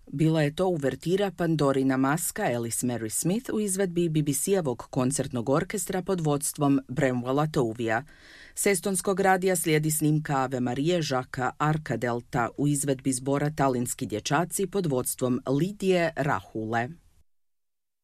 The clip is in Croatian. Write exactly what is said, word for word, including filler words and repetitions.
Bila je to uvertira Pandorina maska Alice Mary Smith u izvedbi B B C-evog koncertnog orkestra pod vodstvom Bramwella Tovija. S estonskog radija slijedi snimka Ave Marije Žaka Arkadelta u izvedbi zbora Talinski dječaci pod vodstvom Lidije Rahule.